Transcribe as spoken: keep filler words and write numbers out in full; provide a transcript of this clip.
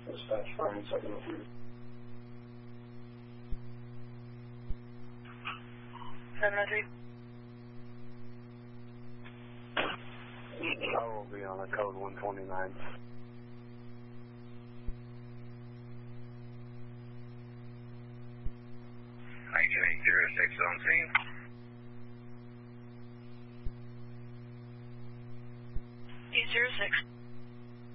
Dispatch Brian seven oh three. seven oh three. I will be on a code one twenty-nine. nineteen eight zero six on scene. eight zero six.